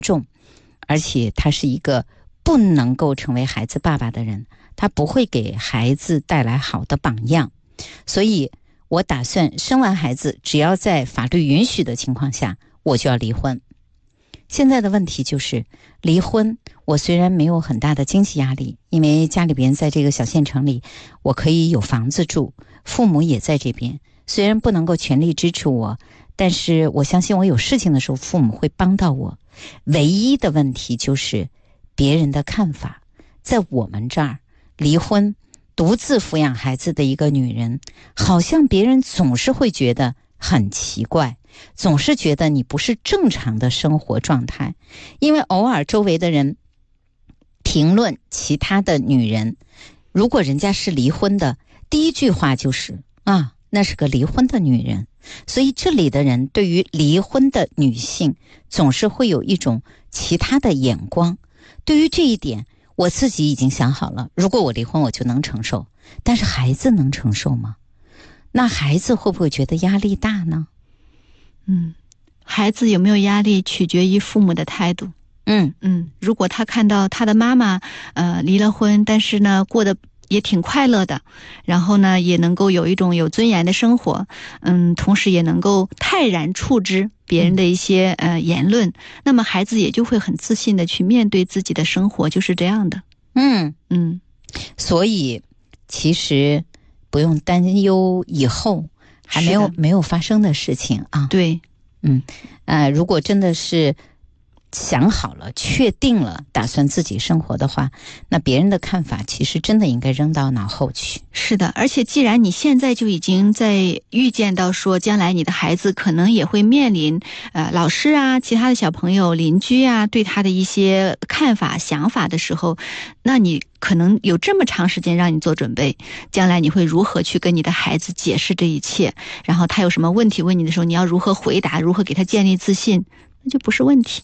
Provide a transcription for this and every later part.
重，而且他是一个不能够成为孩子爸爸的人，他不会给孩子带来好的榜样。所以我打算生完孩子，只要在法律允许的情况下，我就要离婚。现在的问题就是离婚，我虽然没有很大的经济压力，因为家里边在这个小县城里，我可以有房子住，父母也在这边，虽然不能够全力支持我，但是我相信我有事情的时候，父母会帮到我。唯一的问题就是别人的看法。在我们这儿，离婚独自抚养孩子的一个女人，好像别人总是会觉得很奇怪，总是觉得你不是正常的生活状态。因为偶尔周围的人评论其他的女人，如果人家是离婚的，第一句话就是啊，那是个离婚的女人。所以这里的人对于离婚的女性总是会有一种其他的眼光。对于这一点，我自己已经想好了，如果我离婚我就能承受，但是孩子能承受吗？那孩子会不会觉得压力大呢？ 孩子有没有压力取决于父母的态度。如果他看到他的妈妈离了婚，但是呢过得也挺快乐的，然后呢也能够有一种有尊严的生活，同时也能够泰然处之别人的一些言论，那么孩子也就会很自信的去面对自己的生活，就是这样的。 所以其实不用担忧以后还没有发生的事情啊。 对， 如果真的是想好了确定了打算自己生活的话，那别人的看法其实真的应该扔到脑后去。 是的，而且既然你现在就已经在预见到说将来你的孩子可能也会面临老师啊其他的小朋友邻居啊对他的一些看法想法的时候，那你可能有这么长时间让你做准备，将来你会如何去跟你的孩子解释这一切，然后他有什么问题问你的时候，你要如何回答，如何给他建立自信，那就不是问题。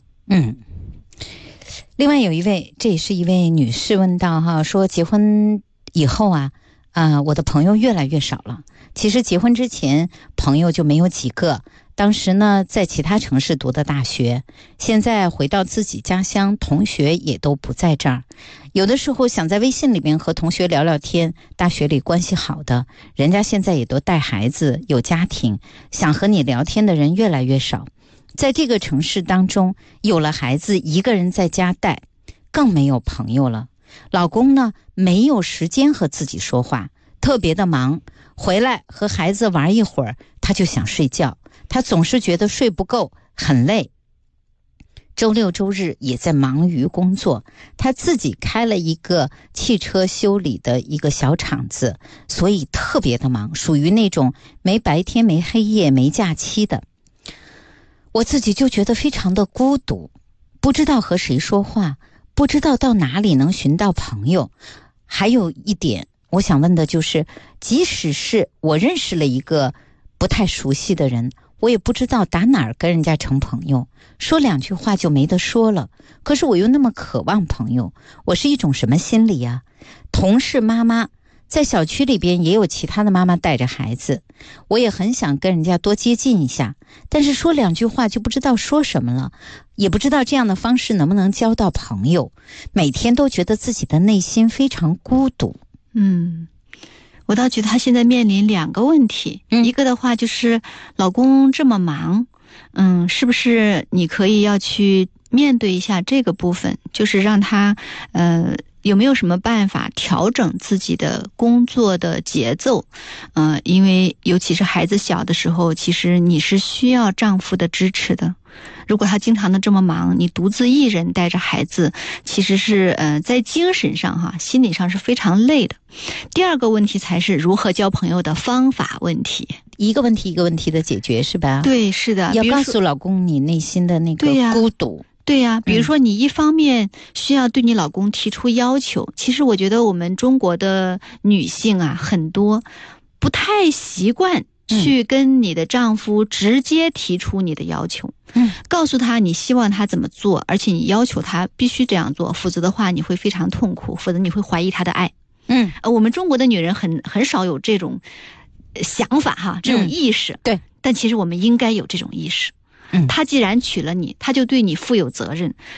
另外有一位，这也是一位女士问到哈，说结婚以后我的朋友越来越少了。其实结婚之前朋友就没有几个，当时呢在其他城市读的大学，现在回到自己家乡，同学也都不在这儿。有的时候想在微信里面和同学聊聊天，大学里关系好的人家现在也都带孩子有家庭，想和你聊天的人越来越少。在这个城市当中，有了孩子一个人在家带，更没有朋友了。老公呢没有时间和自己说话，特别的忙，回来和孩子玩一会儿他就想睡觉，他总是觉得睡不够，很累。周六周日也在忙于工作，他自己开了一个汽车修理的一个小厂子，所以特别的忙，属于那种没白天没黑夜没假期的。我自己就觉得非常的孤独，不知道和谁说话，不知道到哪里能寻到朋友。还有一点我想问的就是，即使是我认识了一个不太熟悉的人，我也不知道打哪儿跟人家成朋友，说两句话就没得说了。可是我又那么渴望朋友，我是一种什么心理啊？同事妈妈在小区里边也有其他的妈妈带着孩子，我也很想跟人家多接近一下，但是说两句话就不知道说什么了，也不知道这样的方式能不能交到朋友，每天都觉得自己的内心非常孤独。 我倒觉得他现在面临两个问题，一个的话就是老公这么忙，是不是你可以要去面对一下这个部分，就是让他有没有什么办法调整自己的工作的节奏？因为尤其是孩子小的时候，其实你是需要丈夫的支持的。如果他经常的这么忙，你独自一人带着孩子，其实是在精神上心理上是非常累的。第二个问题才是如何交朋友的方法问题， 一个问题一个问题的解决，是吧？ 对，是的， 要告诉老公你内心的那个孤独。 对呀，比如说你一方面需要对你老公提出要求，其实我觉得我们中国的女性很多不太习惯去跟你的丈夫直接提出你的要求，告诉他你希望他怎么做，而且你要求他必须这样做，否则的话你会非常痛苦，否则你会怀疑他的爱。我们中国的女人很少有这种想法这种意识。对，但其实我们应该有这种意识。 嗯， 他既然娶了你，他就对你负有责任。